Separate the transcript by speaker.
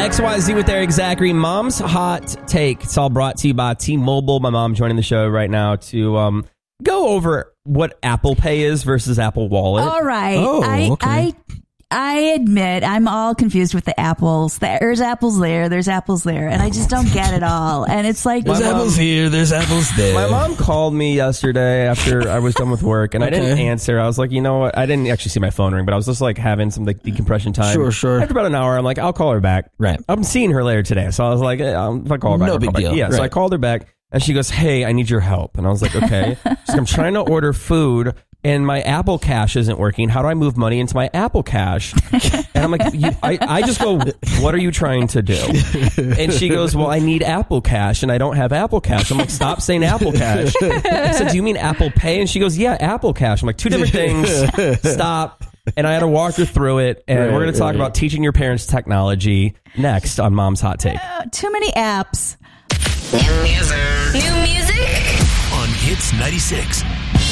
Speaker 1: XYZ with Eric Zachary. Mom's Hot Take. It's all brought to you by T-Mobile. My mom joining the show right now to go over what Apple Pay is versus Apple Wallet.
Speaker 2: All right.
Speaker 3: okay.
Speaker 2: I admit I'm all confused with the apples. There's apples there. There's apples there. And I just don't get it all. And it's like...
Speaker 3: There's apples here. There's apples there.
Speaker 1: My mom called me yesterday after I was done with work, and I didn't answer. I was like, you know what? I didn't actually see my phone ring, but I was just like having some like decompression time.
Speaker 3: Sure.
Speaker 1: After about an hour, I'm like, I'll call her back.
Speaker 3: Right.
Speaker 1: I'm seeing her later today. So I was like, if I call her back,
Speaker 3: No
Speaker 1: I'll
Speaker 3: big
Speaker 1: call
Speaker 3: deal.
Speaker 1: back. Yeah,
Speaker 3: Right.
Speaker 1: so I called her back, and she goes, hey, I need your help. And I was like, okay. She's like, I'm trying to order food, and my Apple Cash isn't working. How do I move money into my Apple Cash? And I'm like, I just go, what are you trying to do? And she goes, well, I need Apple Cash, and I don't have Apple Cash. I'm like, stop saying Apple Cash. I said, do you mean Apple Pay? And she goes, yeah, Apple Cash. I'm like, two different things. Stop. And I had to walk her through it, and we're going to talk about teaching your parents technology next on Mom's Hot Take.
Speaker 2: Too many apps.
Speaker 4: New music
Speaker 5: on Hits 96.